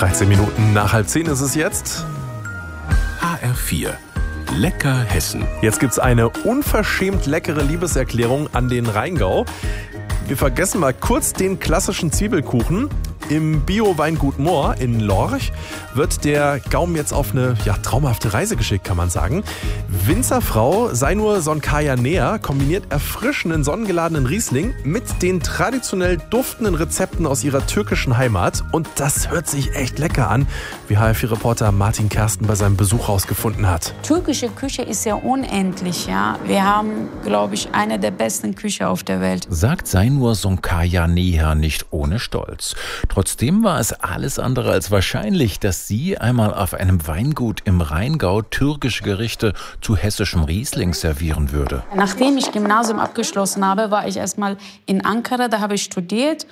13 Minuten nach 9:30 ist es jetzt. HR4. Lecker Hessen. Jetzt gibt's eine unverschämt leckere Liebeserklärung an den Rheingau. Wir vergessen mal kurz den klassischen Zwiebelkuchen. Im Bio-Weingut Mohr in Lorch wird der Gaumen jetzt auf eine traumhafte Reise geschickt, kann man sagen. Winzerfrau Zainur Sonkayanea kombiniert erfrischenden, sonnengeladenen Riesling mit den traditionell duftenden Rezepten aus ihrer türkischen Heimat. Und das hört sich echt lecker an, wie HR4-Reporter Martin Kersten bei seinem Besuch rausgefunden hat. Türkische Küche ist ja unendlich, ja. Wir haben, glaube ich, eine der besten Küche auf der Welt. Sagt Zainur Sonkayanea nicht ohne Stolz. Trotzdem war es alles andere als wahrscheinlich, dass sie einmal auf einem Weingut im Rheingau türkische Gerichte zu hessischem Riesling servieren würde. Nachdem ich Gymnasium abgeschlossen habe, war ich erstmal in Ankara, da habe ich studiert.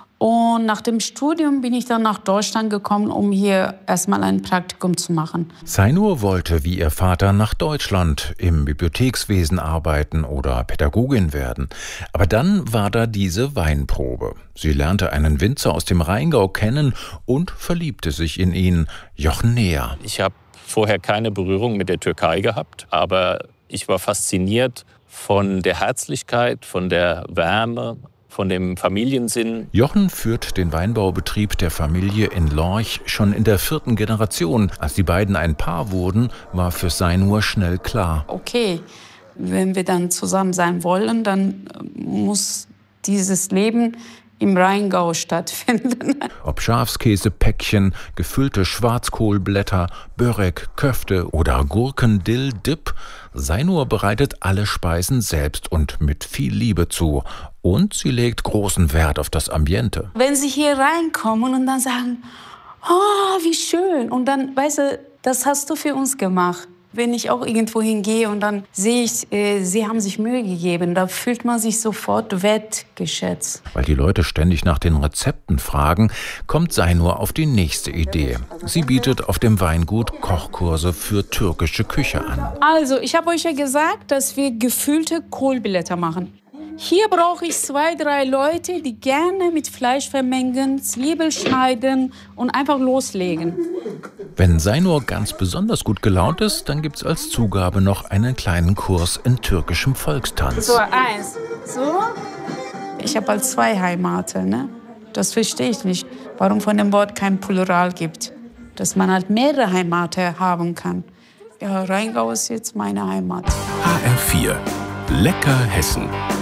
Und nach dem Studium bin ich dann nach Deutschland gekommen, um hier erstmal ein Praktikum zu machen. Zainur wollte, wie ihr Vater, nach Deutschland im Bibliothekswesen arbeiten oder Pädagogin werden. Aber dann war da diese Weinprobe. Sie lernte einen Winzer aus dem Rheingau kennen und verliebte sich in ihn, Jochen Neher. Ich habe vorher keine Berührung mit der Türkei gehabt, aber ich war fasziniert von der Herzlichkeit, von der Wärme, von dem Familiensinn. Jochen führt den Weinbaubetrieb der Familie in Lorch schon in der 4. Generation. Als die beiden ein Paar wurden, war für Zainur schnell klar. Okay, wenn wir dann zusammen sein wollen, dann muss dieses Leben im Rheingau stattfinden. Ob Schafskäsepäckchen, gefüllte Schwarzkohlblätter, Börek, Köfte oder Gurken-Dill-Dip, Zainur bereitet alle Speisen selbst und mit viel Liebe zu. Und sie legt großen Wert auf das Ambiente. Wenn sie hier reinkommen und dann sagen, oh, wie schön. Und dann, weißt du, das hast du für uns gemacht. Wenn ich auch irgendwo hingehe und dann sehe ich, sie haben sich Mühe gegeben, da fühlt man sich sofort wertgeschätzt. Weil die Leute ständig nach den Rezepten fragen, kommt Zainur auf die nächste Idee. Sie bietet auf dem Weingut Kochkurse für türkische Küche an. Also, ich habe euch ja gesagt, dass wir gefüllte Kohlblätter machen. Hier brauche ich 2, 3 Leute, die gerne mit Fleisch vermengen, Zwiebel schneiden und einfach loslegen. Wenn Zainur ganz besonders gut gelaunt ist, dann gibt's als Zugabe noch einen kleinen Kurs in türkischem Volkstanz. So, 1. So. Ich habe halt 2 Heimaten, ne? Das verstehe ich nicht, warum von dem Wort kein Plural gibt. Dass man halt mehrere Heimaten haben kann. Ja, Rheingau ist jetzt meine Heimat. HR4. Lecker Hessen.